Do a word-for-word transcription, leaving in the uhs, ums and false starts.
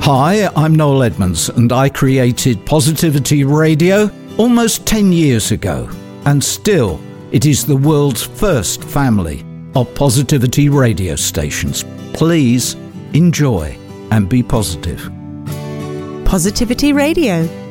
Hi, I'm Noel Edmonds, and I created Positivity Radio almost ten years ago. And still, it is the world's first family of positivity radio stations. Please enjoy and be positive. Positivity Radio.